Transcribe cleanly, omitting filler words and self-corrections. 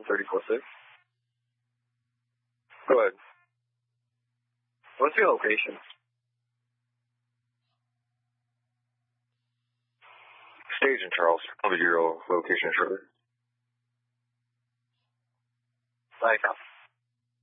346. Go ahead. What's your location? Stage in Charleston. I'll give you your location shortly. Bye, copy.